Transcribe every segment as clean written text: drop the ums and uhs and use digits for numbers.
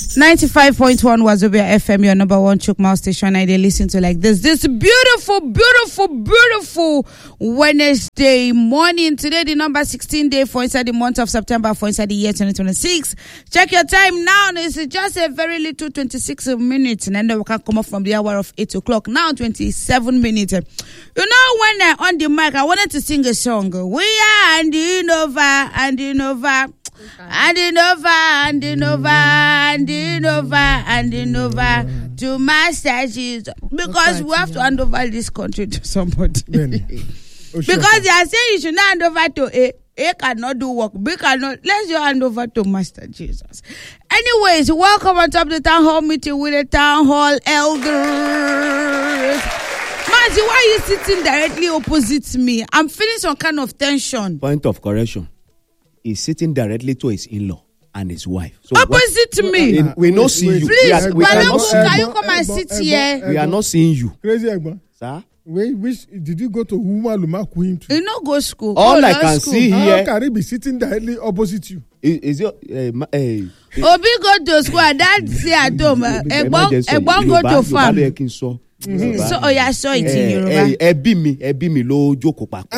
95.1 Wazobia FM, your number one Chukma station. I listen to like this beautiful Wednesday morning. Today, the number 16 day for inside the month of September for inside the year 2026. Check your time now. It's just a very little 26 minutes, and then we can come up from the hour of 8 o'clock. Now 27 minutes. You know, when on the mic, I wanted to sing a song. We are handing over to Master Jesus, because we have to hand over this country to somebody. Because they are saying you should not hand over to A cannot do work, B cannot. Let's just hand over to Master Jesus. Anyways, welcome on top of the town hall meeting with the town hall elders. Mazi, why are you sitting directly opposite me? I'm feeling some kind of tension. Point of correction. He's sitting directly to his in-law and his wife. So opposite to me. We not see you. Please, we cannot see can you. you come and sit here? We are not seeing you. Crazy Egba. Sir? Which did you go to Luma Queen to? You know, go school. All I can see here. How can he be sitting directly opposite you? Is your Obi go to school and dad say at home. Egbon go to farm. So I saw it in Yoruba. Ẹbí mi ló jókòó papọ̀.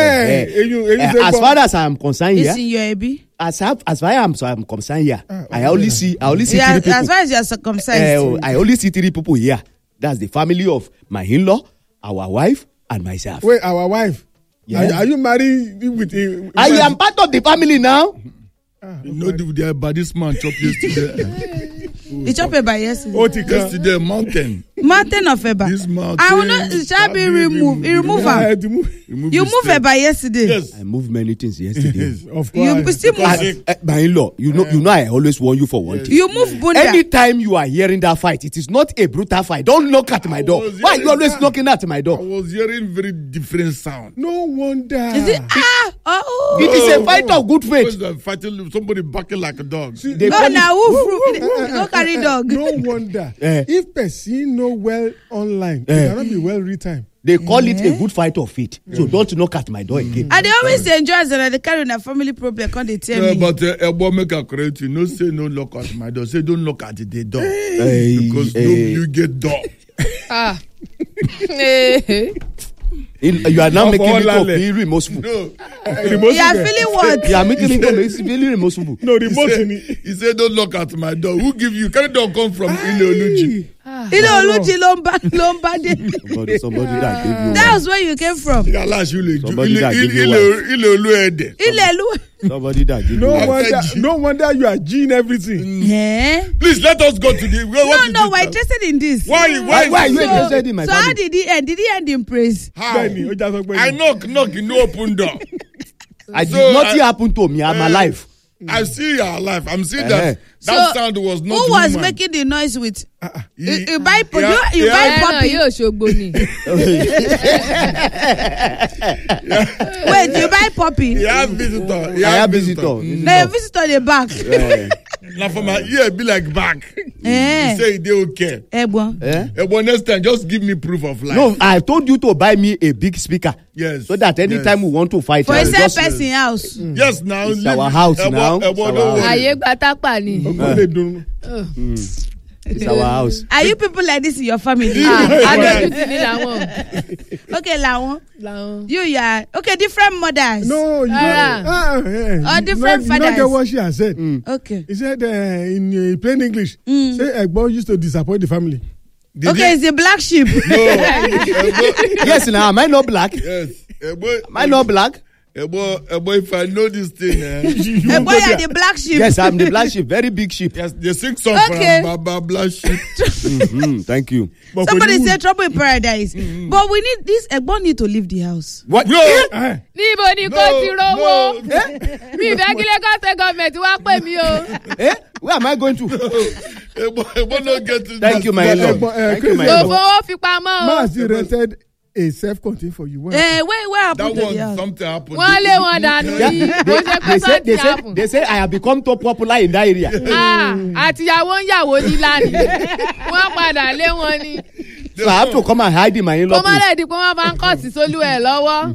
As far as I am concerned here. It's in your Ebi. As far as I am concerned here, I only see three people. As far as you are circumcised. I only see three people here. That's the family of my in-law, our wife, and myself. Wait, our wife? Yeah. Are you married with him? I am part of the family now. You know the this man chopped yesterday. He chopped Eba yesterday. Yesterday, mountain of Eba. This mountain. I will not. It shall be removed. You remove her. You move Eba yesterday. Yes. I moved many things yesterday. Yes, of course. You still move. My in-law, you know, I always warn you for one thing. You move Bunda. Anytime you are hearing that fight, it is not a brutal fight. Don't knock at my door. Why are you always knocking at my door? I was hearing very different sound. No wonder. Is it? It is a fight of good faith. Fighting somebody barking like a dog. No, now go carry dog. No wonder. If person know well online, it cannot be well written. They call it a good fight of faith. So don't knock at my door again. And they always enjoy us and they carry a family problem. Can't they tell me? But Ebo make a correct you. No say no knock at my door. Say don't knock at the door. Because you get door. You are now making me feel remorseful. No. You are feeling what? You are making me feel remorseful. No, remorseful. He said don't knock at my door. Who give you? Can don't come from Ile-Oluji? Ile-Oluji Lomba. Somebody that gave you. That was where you came from. Somebody that gave you. Somebody that gave you. No wonder you are Gene everything. Please let us go to the. No, we're interested in this. Why are you interested in my family? So how did he end? Did he end in praise? How? I knock, you no open door. Nothing happened to me. I'm alive. I see your life. I'm seeing that sound was not. Who was human. making the noise with? You buy poppy. Wait, you buy poppy? You have visitor. I have visitor. The visitor the back. Now for my ear be like back. You say they okay. Next time, just give me proof of life. No, I told you to buy me a big speaker. Yes. So that anytime we want to fight, for a person house. Yes, now it's our house now. It's our house. Are you people like this in your family? Okay, Lawon. You are okay. Different mothers. No, you or different fathers. You don't get what she has said. Okay. He said in plain English, say Egbo used to disappoint the family. It's a black sheep. No. Yes, now am I not black? Yes. Am I not black? Ebo, if I know this thing, Ebo, you are the black sheep. Yes, I'm the black sheep. Very big sheep. Yes, they sing song from Baba Black Sheep. Thank you. But somebody said trouble in paradise. But we need this. Ebo need to leave the house. What? No. Níbo ni kò ti rówó? Mi ìfẹ́ kí Lagos State government wá pè mí o. Where am I going to? Ebo no get to. Thank you, my lord. Thank you, my lord. Òfò fi pamọ́ o. Mass rented a self-contained for you. Where happened that to the house? Something happened. Wọ́n lé wọn dànù yìí. They say I have become top popular in that area. Àtìyàwó ń yàwó nílá ni. Wọ́n padà lé wọn ni. So I have to come and hide in my in-law place. Kọ́mọ́lẹ̀ di pé wọ́n bá ń kọ́ sí Solú ẹ̀ lọ́wọ́.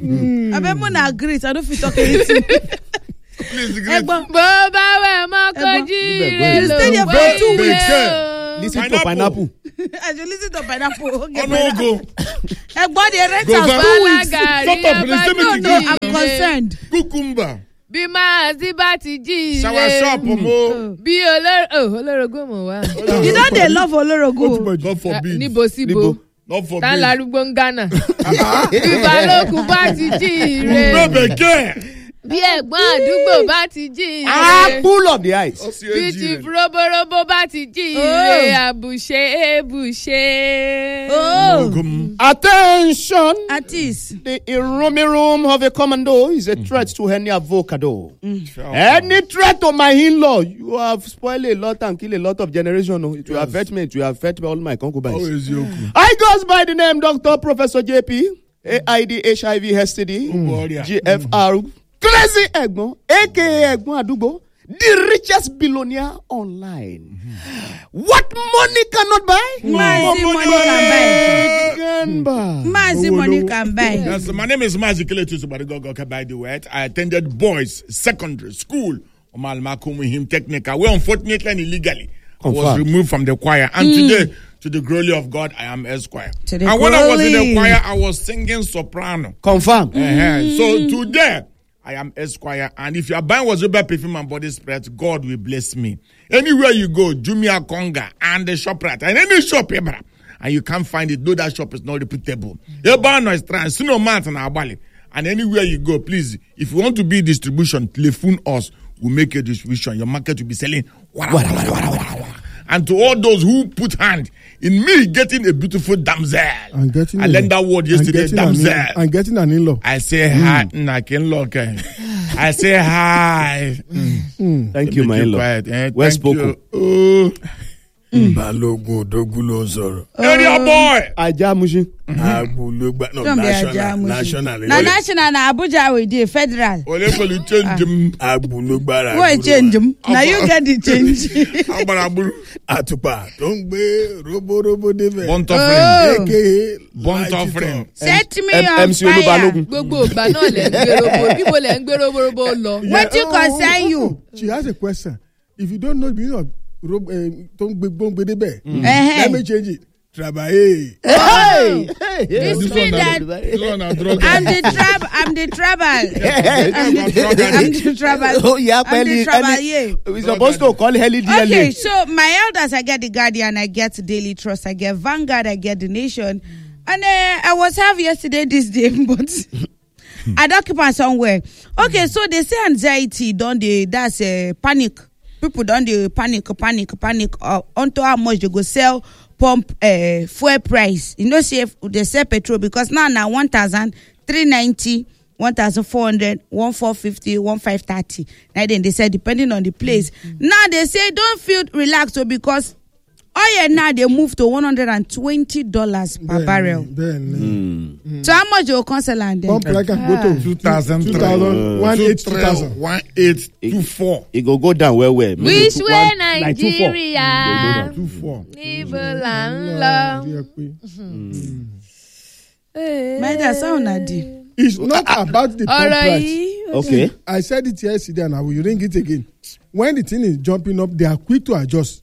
Abẹ́mú na greet. I don't fit talk anything. Please greet. Bó bá wẹ̀ mọ́ kó jí. ire ló stay there for 2 weeks. Listen to pineapple. I should listen to pineapple. Okay, Go. Everybody rent Go us back. 2 weeks. Shut up, listen to me. No, I'm concerned. Cucumber. bí máa sí bá ti jí ire. Shower shop mo. bí olórogún mọ̀ wá. You don't dey love Olorogo. God forbid. níbo síbo. God forbid. tá ń larúgbó ń Ghana. bí balógun bá ti jí ire. Bẹ́ẹ̀ bí ẹ̀gbọ́n àdúgbò bá ti jí ire. Full of the eyes. bí ti roborobo bá ti jí ire. àbùṣe èbùṣe. Attention! Artist. The room of a commando is a threat to any avocado. Any threat to my in-law, you have spoiled a lot and killed a lot of generation. It will affect me. It will affect all my concubines. I goes by the name Dr. Professor JP, AID HIV STD, GFR, Crazy Egbon, aka Egbon Adubo, the richest billionaire online. What money cannot buy? Mazi money can buy. Mazi money can buy. Yes, my name is Mazi Keletu Subarigogo, by the way. I attended boys secondary school, Omal Makumihim Technical, where unfortunately and illegally I was removed from the choir. And today, to the glory of God, I am Esquire. And when I was in the choir, I was singing soprano. Confirm. So today, I am Esquire, and if you are buying Wazobia perfume and body spray, God will bless me. Anywhere you go, Jumia Konga and the ShopRite, and any shop, and you can't find it, though that shop is not reputable. And anywhere you go, please, if you want to be distribution, telephone us. We'll make a distribution. Your market will be selling. And to all those who put hand in me getting a beautiful damsel. I learned that word yesterday, damsel. And getting an in-law. I say hi, in-law. I say hi. Thank you, my in-law. Well spoken. Balogun Dogulo Zoro. Area boy. Ajamushi. Agbulugba. No, national. National na Abuja we dey federal. Ole pelu change them. Agbulugba. Who change them? Now you get the change. Abarabu. Atupa. Don't be robo debe. Bont offering. Set me on fire. Gbogbo ìgbà náà lẹ ń gbé robo. Bíbo lẹ ń gbé robo lọ. What you concern you? She has a question. If you don't know the meaning of let me change it. Travailler. This means that I'm the trouble. Oh yeah, we're supposed to call Heli DLA. Okay, so my elders, I get the Guardian, I get Daily Trust, I get Vanguard, I get The Nation, and I was have yesterday this day, but I don't keep on somewhere. Okay, so they say anxiety, don't they? That's panic. People don't they panic onto how much they go sell pump fuel price. You know, see if they sell petrol because now 1,390, 1,400, 1,450, 1,530. Now then they say depending on the place. Now they say don't feel relaxed because oil now they move to $120 per barrel. So how much you can sell and then? Pump like a go to 2,000, 1824. It go down where? Which way Nigeria? 24. It's not about the pump price. Okay. I said it yesterday and I will ring it again. When the thing is jumping up, they are quick to adjust.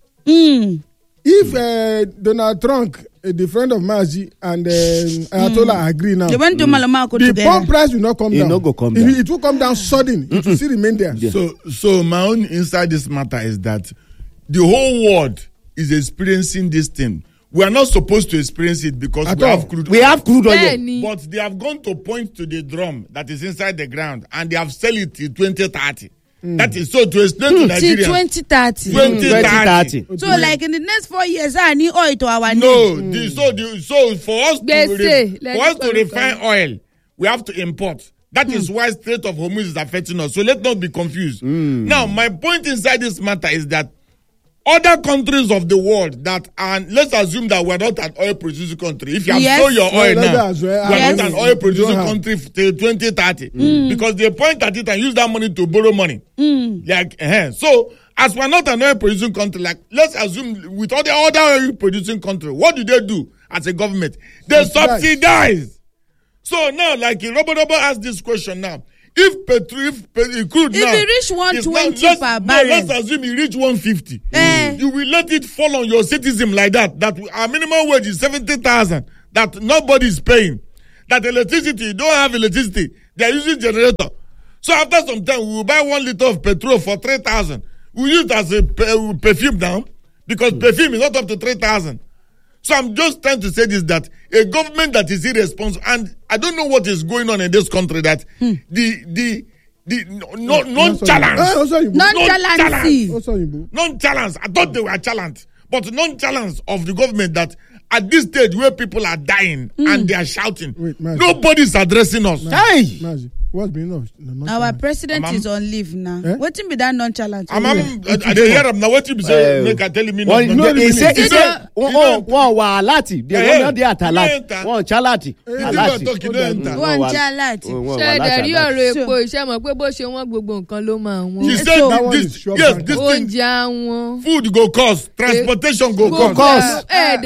If Donald Trump, the friend of Mazi, and Ayatollah agree now, the pump price will not come down. It will come down sudden. It will still remain there. Yeah. So my own inside this matter is that the whole world is experiencing this thing. We are not supposed to experience it because we have crude oil. But they have gone to point to the drum that is inside the ground and they have sell it till 2030. That is so to explain to Nigeria. Till 2030. 2030. So like in the next 4 years, I need oil to our need. No, so for us to refine oil, we have to import. That is why Strait of Hormuz is affecting us. So let's not be confused. Now, my point inside this matter is that other countries of the world that are, let's assume that we're not an oil producing country. If you have sold your oil now, we're not an oil producing country till 2030. Because they point at it and use that money to borrow money. So, as we're not an oil producing country, like let's assume with all the other oil producing countries, what do as a government? They subsidize. So now, like Robo asked this question now. if crude now, if it reach 120 per barrel, let's assume it reach 150. You will let it fall on your citizen like that. That our minimum wage is 70,000. That nobody is paying. That electricity, you don't have electricity. They are using generator. So after some time, we will buy 1 liter of petrol for 3,000. We use it as a perfume now, because perfume is not up to 3,000. So I'm just trying to say this, that a government that is irresponsible, and I don't know what is going on in this country, that nonchalance. I thought they were challenged, but nonchalance of the government, that at this stage where people are dying and they are shouting, nobody's addressing us. Mazi, what's been our president is on leave now. What be that nonchalant? I hear him now. What you say? Make I tell me. He said, Walati. They are not Atalati. One Chalati. One Chalati. He said, this thing, food go cost, transportation go cost.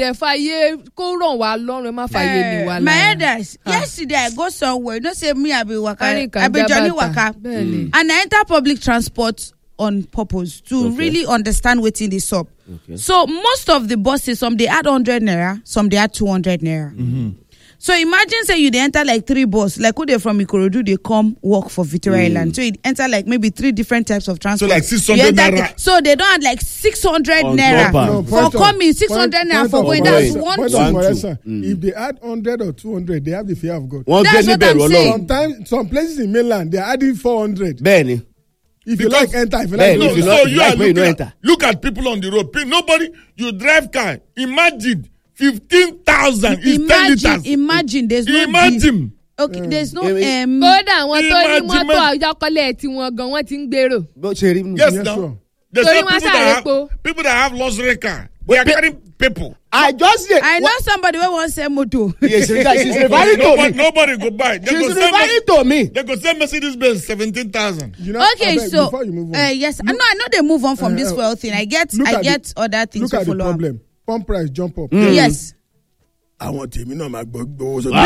My elders, yesterday I go somewhere. Don't say me, I be waka. I be Johnny Waka. And I enter public transport on purpose to really understand what's in this up. So most of the buses, some they add 100 naira, some they add 200 naira. So imagine say you they enter like 3 buses, like who they from Ikorodu, they come work for Victoria Island. So you enter like maybe 3 different types of transport. So like 600 naira. So they don't have like 600 naira for coming, 600 naira for going. That's 1 2. If they add 100 or 200, they have the fear of God. That's what I'm saying. Sometimes some places in mainland they are adding 400. Benny. If you like enter, if you like no, so you are look at people on the road. Nobody, you drive car. Imagine 15,000 is 10 liters. Imagine there's no. Imagine. Okay, there's no kódà àwọn tó ní mọ́tò àjọkọ́lẹ̀ tí wọ́n gan wọ́n ti ń gbèrò. Yes, now. There's people that have luxury car. They are carrying people. I know somebody who wants a motor. Yes, she's referring to me. Nobody go buy. She's referring to me. They go sell Mercedes-Benz 17,000. Okay, so yes, I know they move on from this fuel thing. I get other things to follow. Look at the problem. Pump price jump up. Yes. I want him, before because I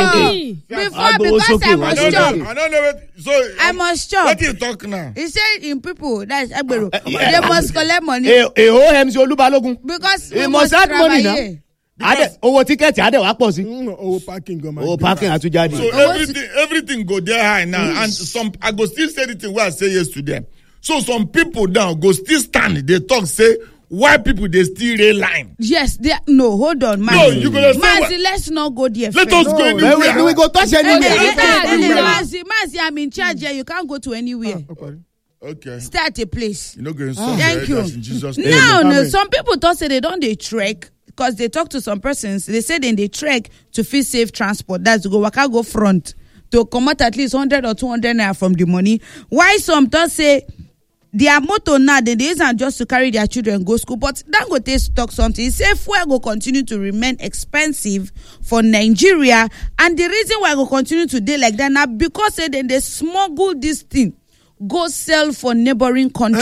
must chop. I don't know what, so I must chop. What you talk now? He said in people, that's Agbero. They must collect money. Because he must add money now. Ticket, parking So everything go there high now, and some I go still say the thing where I say yes to them. So some people now go still stand. They talk say, why people they still rail line? Yes, they no. Hold on, man. No, you gonna say let's not go there. Let us go anywhere. We go touch anywhere. Mazi, I'm in charge here. You can't go to anywhere. Okay. Start a place. You know, going thank you. In Jesus' name. No. Some people thought say they don't they trek because they talk to some persons. They say then they trek to feel safe transport. That's to go waka go front to come out at least 100 or 200 naira from the money. Why some thought say their motto now, they isn't just to carry their children go school, but Dangote talk something. He say fuel will continue to remain expensive for Nigeria, and the reason why will continue to do like that now because then they smuggle this thing, go sell for neighboring countries.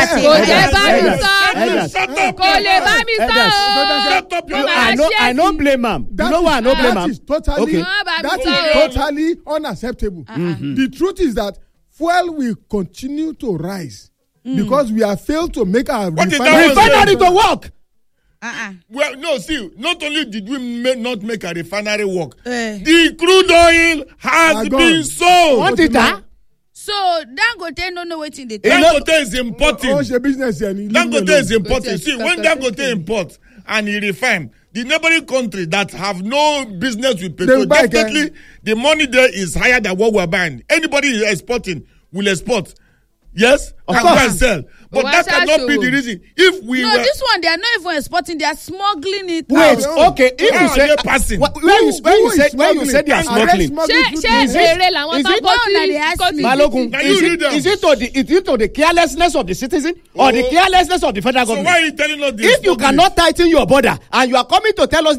I don't blame him. You know why I don't blame him? That is totally unacceptable. The truth is that fuel will continue to rise. Because we have failed to make our refinery to work. Well, no, see, not only did we not make a refinery work, the crude oil has been sold. What is that? So Dangote don't know what in the Dangote is importing. Dangote is importing. See, when Dangote imports and he refines, the neighboring country that have no business with petrol, definitely the money there is higher than what we're buying. Anybody exporting will export. Yes, and go and sell. But that cannot be the reason. If we this one, they are not even exporting, they are smoggling it. Wait, okay. If you say passing, when you say they are smuggling, is it to the carelessness of the citizen or the carelessness of the federal government? So why are you telling us this? If you cannot tighten your border and you are coming to tell us